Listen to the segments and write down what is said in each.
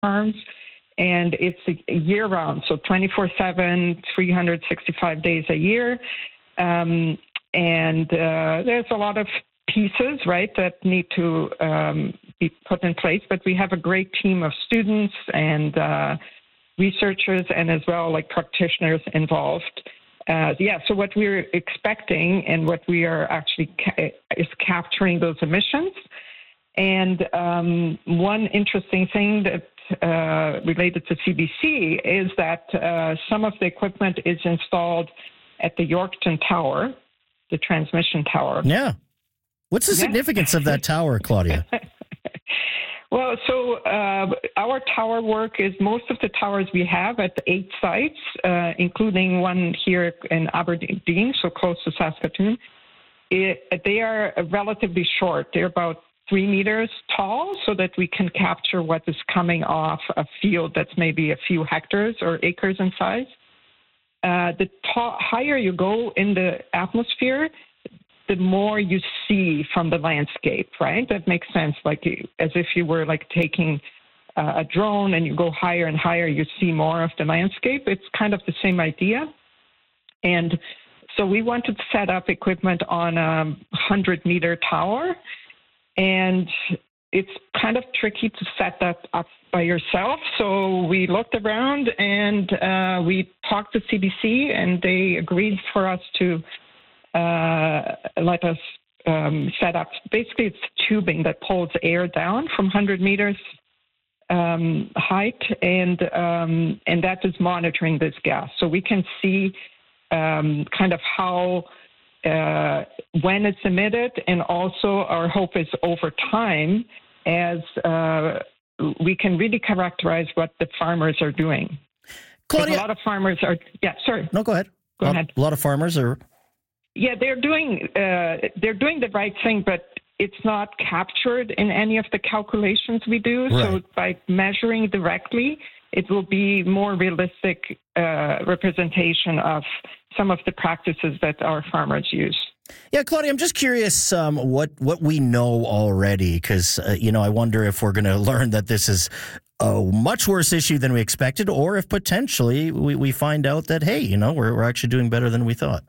farms, and it's a year-round, so 24/7, 365 days a year. And there's a lot of pieces, right, that need to be put in place. But we have a great team of students and researchers and as well like practitioners involved. So what we're expecting and what we are actually is capturing those emissions. And one interesting thing that related to CBC is that some of the equipment is installed at the Yorkton Tower, the transmission tower. Yeah. What's the significance of that tower, Claudia? Well, so our tower work is most of the towers we have at 8 sites, including one here in Aberdeen, so close to Saskatoon. They are relatively short. They're about 3 meters tall so that we can capture what is coming off a field that's maybe a few hectares or acres in size. The higher you go in the atmosphere, the more you see from the landscape, right? That makes sense, like as if you were like taking a drone and you go higher and higher, you see more of the landscape. It's kind of the same idea. And so we wanted to set up equipment on a 100-meter tower, and it's kind of tricky to set that up by yourself. So we looked around and we talked to CBC, and they agreed for us to let us set up. Basically, it's tubing that pulls air down from 100 meters height, and that is monitoring this gas. So we can see kind of how when it's emitted, and also our hope is over time as we can really characterize what the farmers are doing. Claudia, a lot of farmers are. Yeah, sorry. No, go ahead. Go ahead. A lot of farmers are. Yeah, they're doing the right thing, but it's not captured in any of the calculations we do. Right. So by measuring directly, it will be more realistic representation of some of the practices that our farmers use. Yeah, Claudia, I'm just curious what we know already, because, I wonder if we're going to learn that this is a much worse issue than we expected, or if potentially we find out that, hey, we're actually doing better than we thought.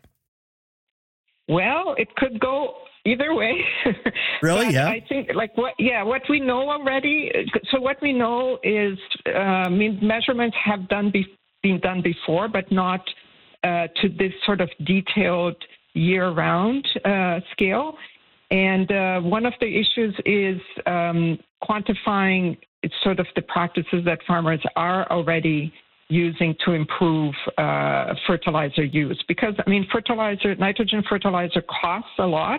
Well, it could go either way. Really? Yeah. I think what we know already. So what we know is, measurements have been done before, but not to this sort of detailed year-round scale. And one of the issues is quantifying sort of the practices that farmers are already using to improve fertilizer use. Because, nitrogen fertilizer costs a lot.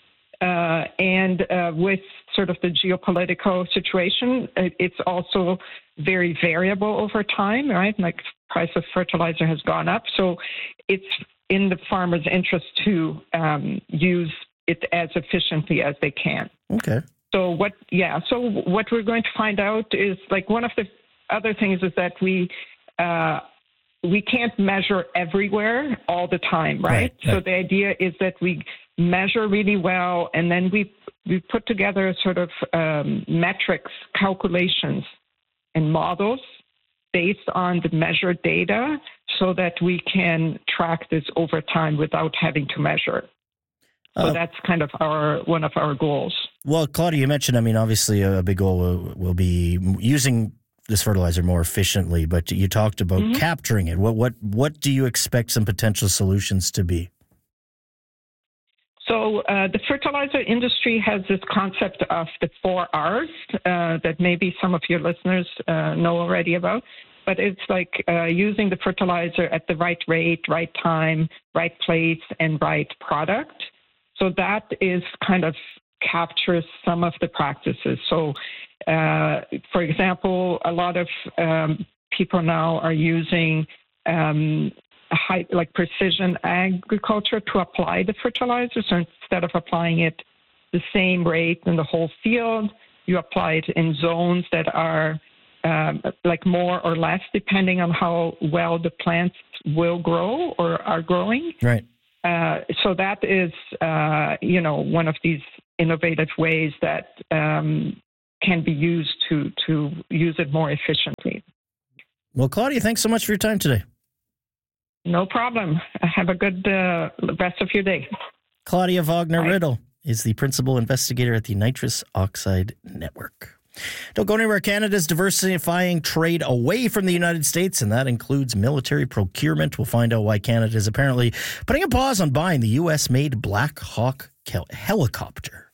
And with sort of the geopolitical situation, it's also very variable over time, right? Like price of fertilizer has gone up. So it's in the farmer's interest to use it as efficiently as they can. Okay. So what we're going to find out is, like, one of the other things is that we can't measure everywhere all the time, right? So the idea is that we measure really well, and then we put together sort of metrics, calculations, and models based on the measured data so that we can track this over time without having to measure. So that's kind of one of our goals. Well, Claudia, you mentioned, obviously a big goal will be using this fertilizer more efficiently, but you talked about capturing it. What do you expect some potential solutions to be? So the fertilizer industry has this concept of the 4 R's that maybe some of your listeners know already about. But it's like using the fertilizer at the right rate, right time, right place, and right product. So that is kind of captures some of the practices. So, for example, a lot of people now are using precision agriculture to apply the fertilizer. So instead of applying it the same rate in the whole field, you apply it in zones that are more or less depending on how well the plants will grow or are growing. Right. So that is, one of these innovative ways that can be used to use it more efficiently. Well, Claudia, thanks so much for your time today. No problem. Have a good rest of your day. Claudia Wagner-Riddle is the principal investigator at the Nitrous Oxide Network. Don't go anywhere. Canada's diversifying trade away from the United States, and that includes military procurement. We'll find out why Canada is apparently putting a pause on buying the U.S.-made Black Hawk helicopter.